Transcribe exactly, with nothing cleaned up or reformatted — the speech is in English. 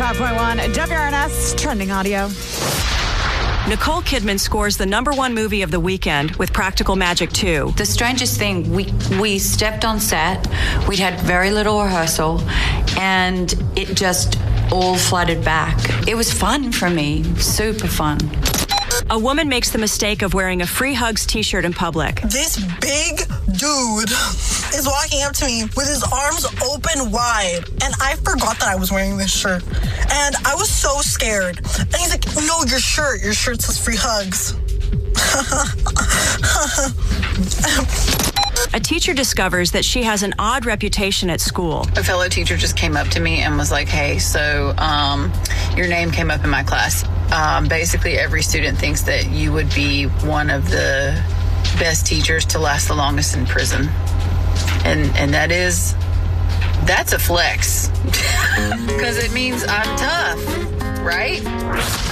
ninety-five point one W R N S Trending Audio. Nicole Kidman scores the number one movie of the weekend with Practical Magic two. The strangest thing, we we stepped on set, we'd had very little rehearsal, and it just all flooded back. It was fun for me, super fun. A woman makes the mistake of wearing a Free Hugs t-shirt in public. This big dude is walking up to me with his arms open wide, and I forgot that I was wearing this shirt, and I was so scared. And he's like, no, your shirt, your shirt says Free Hugs. A teacher discovers that she has an odd reputation at school. A fellow teacher just came up to me and was like, hey, so um, your name came up in my class. Um, basically, every student thinks that you would be one of the best teachers to last the longest in prison. And and that is, that's a flex. Because it means I'm tough, right?